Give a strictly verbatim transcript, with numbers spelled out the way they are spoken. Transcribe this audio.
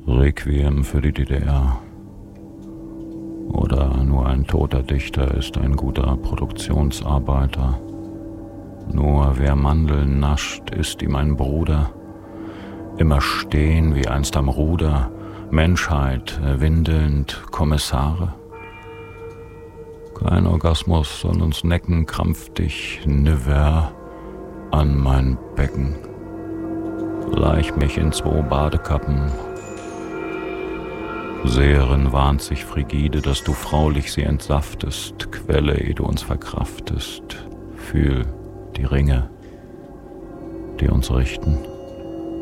Requiem für die D D R. Oder nur ein toter Dichter ist ein guter Produktionsarbeiter. Nur wer Mandeln nascht, ist ihm ein Bruder. Immer stehen wie einst am Ruder, Menschheit windelnd Kommissare. Kein Orgasmus soll uns necken, krampf dich never an mein Becken. Leich mich in zwei Badekappen. Seherin warnt sich frigide, dass du fraulich sie entsaftest, Quelle, ehe du uns verkraftest. Fühl die Ringe, die uns richten.